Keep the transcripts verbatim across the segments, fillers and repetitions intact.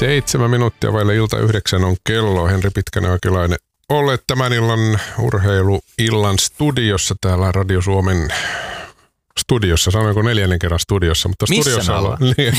Seitsemän minuuttia vaille ilta yhdeksän on kello. Henri Pitkänen Akilainen olleet tämän illan urheiluillan studiossa täällä Radio Suomen studiossa. Sanoinko neljännen kerran studiossa? Mutta missä studiossa me ollaan? Niin,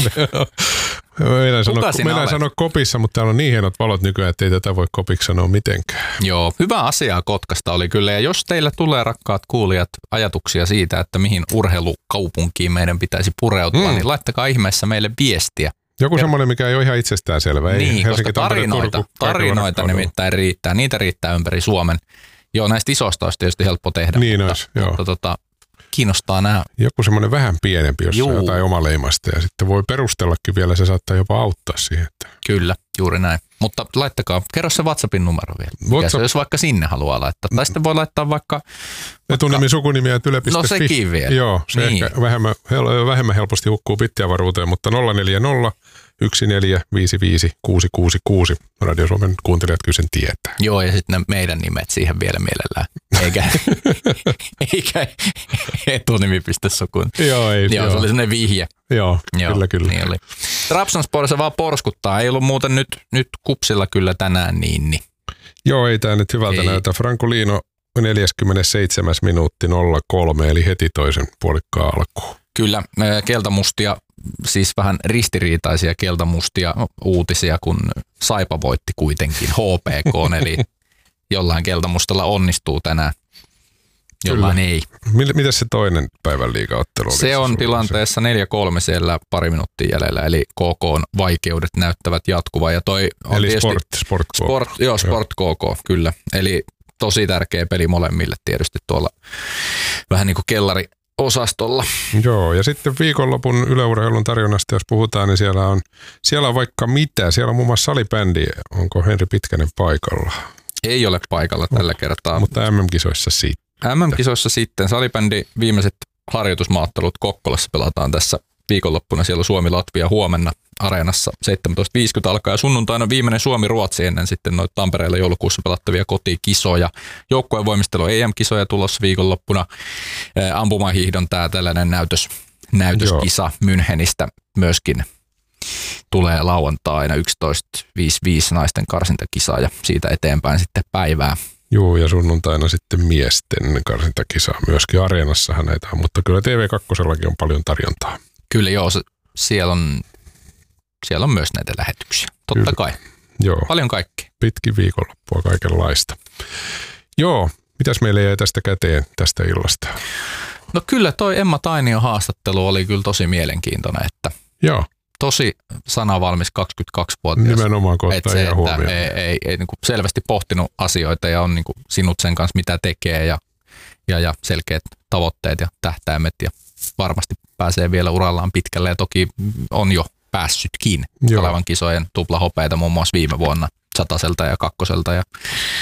Meidän sano, meidän sano kopissa, mutta täällä on niin hienot valot nykyään, että ei tätä voi kopiksi sanoa mitenkään. Joo, hyvä asiaa Kotkasta oli kyllä. Ja jos teillä tulee, rakkaat kuulijat, ajatuksia siitä, että mihin urheilukaupunkiin meidän pitäisi pureutua, mm. niin laittakaa ihmeessä meille viestiä. Joku semmoinen, mikä ei ole ihan itsestäänselvä. Ei niin, Helsinki, koska tarinoita, Turku, tarinoita nimittäin riittää. Niitä riittää ympäri Suomen. Joo, näistä isoista olisi tietysti helppo tehdä, niin mutta, olisi, joo. mutta tota, kiinnostaa nämä. Joku semmoinen vähän pienempi, jos on jotain omaleimasta ja sitten voi perustellakin vielä, se saattaa jopa auttaa siihen. Että... Kyllä, juuri näin. Mutta laittakaa, kerro se WhatsAppin numero vielä, WhatsApp... jos vaikka sinne haluaa laittaa. Tai sitten voi laittaa vaikka... Etunimi, vaikka... sukunimi ja yle piste fi. No sekin vielä. Joo, se niin. Ehkä vähemmän, vähemmän helposti hukkuu bittiavaruuteen, mutta nolla neljä nolla yksi neljä viisi viisi kuusi kuusi kuusi. Radio Suomen kuuntelijat kyllä sen tietää. Joo, ja sitten meidän nimet siihen vielä mielellään. Eikä, eikä etunimi.sukun. Joo, ei. Joo, se oli sellainen vihje. Joo, joo, kyllä, kyllä. Niin oli. Trabzonsporissa vaan porskuttaa. Ei ollut muuten nyt, nyt kupsilla kyllä tänään niin. niin. Joo, ei tämä nyt hyvältä ei. näytä. Francolino neljäskymmenesseitsemäs minuutti nolla kolme, eli heti toisen puolikkaan alkuun. Kyllä, keltamustia, siis vähän ristiriitaisia keltamustia uutisia, kun Saipa voitti kuitenkin H P K, eli jollain keltamustalla onnistuu tänään, jollain Kyllä. ei. Mitäs se toinen päivän liigaottelu oli? Se on tilanteessa neljä kolme siellä pari minuuttia jäljellä, eli K K:n vaikeudet näyttävät jatkuvan. Ja toi on eli sport, sport, sport, joo, sport K K, kyllä. Eli tosi tärkeä peli molemmille tietysti tuolla vähän niin kuin kellari osastolla. Joo, ja sitten viikonlopun yleurheilun tarjonnasta, jos puhutaan, niin siellä on, siellä on vaikka mitä. Siellä on muun muassa salibändi. Onko Henri Pitkänen paikalla? Ei ole paikalla tällä kertaa. Mutta M M-kisoissa sitten. M M-kisoissa sitten. Salibändi viimeiset harjoitusmaattelut Kokkolassa pelataan tässä viikonloppuna. Siellä on Suomi-Latvia huomenna Areenassa seitsemäntoista viisikymmentä alkaa. Ja sunnuntaina viimeinen Suomi-Ruotsi ennen sitten noita Tampereella joulukuussa pelattavia kotikisoja. Joukkueen voimistelu E M-kisoja tulossa viikonloppuna. Ampumahiihdon tämä tällainen näytös, näytöskisa Joo. Münchenistä myöskin tulee lauantaina yksitoista viisikymmentäviisi naisten karsintakisa ja siitä eteenpäin sitten päivää. Joo, ja sunnuntaina sitten miesten karsintakisaa myöskin. Areenassahan näitä on, mutta kyllä T V kaksi on paljon tarjontaa. Kyllä joo, siellä on, siellä on myös näitä lähetyksiä, totta kyllä. kai. Joo. Paljon kaikkea. Pitkin viikonloppua kaikenlaista. Joo, mitäs meille jäi tästä käteen tästä illasta? No kyllä toi Emma Tainion haastattelu oli kyllä tosi mielenkiintoinen, että Joo. tosi sanavalmis kaksikymmentäkaksivuotias. Nimenomaan kohtaa ja huomioon. Ei, ei, ei niin kuin selvästi pohtinut asioita ja on niin kuin sinut sen kanssa mitä tekee ja, ja, ja selkeät tavoitteet ja tähtäimet ja varmasti pääsee vielä urallaan pitkälle ja toki on jo päässytkin Kalevan kisojen tuplahopeita muun muassa viime vuonna sataselta ja kakkoselta ja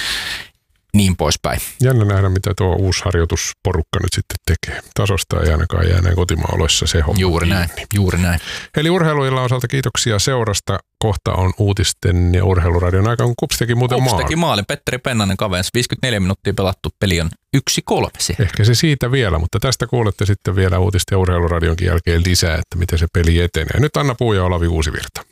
niin poispäin. Jännä nähdä, mitä tuo uusi harjoitusporukka nyt sitten tekee. Tasosta ei ainakaan jääneen kotimaoloissa se homma. Juuri näin, juuri näin. Eli urheiluilla osalta kiitoksia seurasta. Kohta on uutisten ja urheiluradion aika, kun Kups teki muuten maalin. Kups teki maalin. Petteri Pennanen kavensi. viisikymmentäneljä minuuttia pelattu. Peli on yksi kolme siellä. Ehkä se siitä vielä, mutta tästä kuulette sitten vielä uutisten ja urheiluradionkin jälkeen lisää, että miten se peli etenee. Nyt Anna Puu ja Olavi Uusivirta.